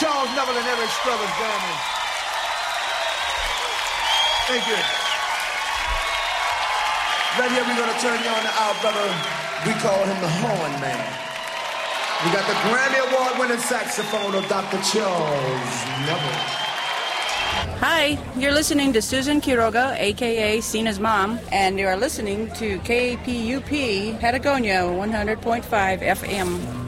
Charles Neville and Eric Struthers, damn it. Thank you. Right here we're gonna turn you on to our brother. We call him the Horn Man. We got the Grammy Award-winning saxophone of Dr. Charles Neville. Hi, you're listening to Susan Quiroga, a.k.a. Sina's mom, and you are listening to KPUP Patagonia 100.5 FM.